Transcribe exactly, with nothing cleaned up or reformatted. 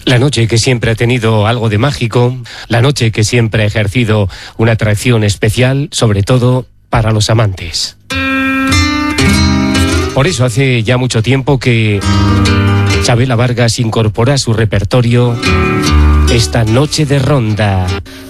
La noche que siempre ha tenido algo de mágico, la noche que siempre ha ejercido una atracción especial, sobre todo para los amantes. Por eso hace ya mucho tiempo que Chabela Vargas incorpora a su repertorio esta noche de ronda.